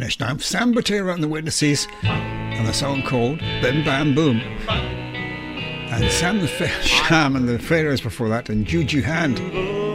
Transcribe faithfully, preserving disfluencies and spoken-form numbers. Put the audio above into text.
finished now. Sam Botero and the Witnesses, and the song called Bim Bam Boom. And Sam the Fa- Sham and the Pharaohs before that, and Juju Hand.